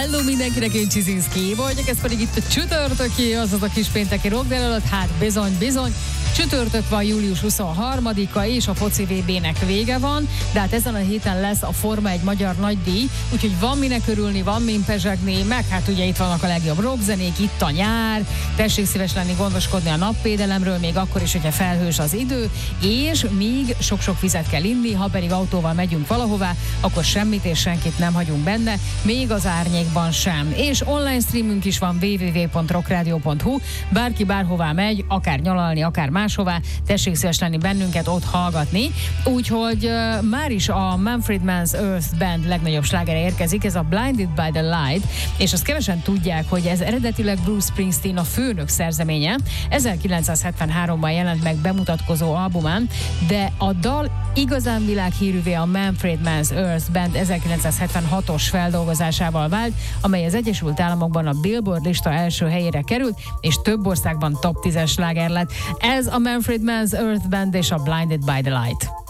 Hello mindenkinek, én Csizinszki vagyok, ez pedig itt a csütörtöki, azaz a kis pénteki rock délelőtt, hát bizony. Csütörtök van, július 23-a, és a foci VB-nek vége van, de hát ezen a héten lesz a Forma 1 magyar nagydíj, úgyhogy van minek örülni, van min pezsegni, meg hát ugye itt vannak a legjobb rockzenék, itt a nyár, tessék szíves lenni gondoskodni a napvédelemről, még akkor is, hogyha felhős az idő, és még sok-sok vizet kell inni, ha pedig autóval megyünk valahová, akkor semmit és senkit nem hagyunk benne, még az árnyékban sem. És online streamünk is van, www.rockradio.hu, bárki bárhová megy, akár nyalalni, akár máshová, tessék szíves lenni bennünket ott hallgatni. Úgyhogy már is a Manfred Mann's Earth Band legnagyobb slágere érkezik, ez a Blinded by the Light, és azt kevesen tudják, hogy ez eredetileg Bruce Springsteen a főnök szerzeménye, 1973-ban jelent meg bemutatkozó albumán, de a dal igazán világhírűvé a Manfred Mann's Earth Band 1976-os feldolgozásával vált, amely az Egyesült Államokban a Billboard lista első helyére került, és több országban top 10-es sláger lett. Ez a Manfred Mann's Earth Band és a Blinded by the Light.